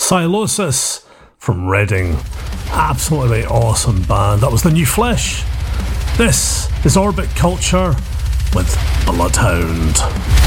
Silosis from Reading. Absolutely awesome band. That was the New Flesh. This is Orbit Culture with Bloodhound.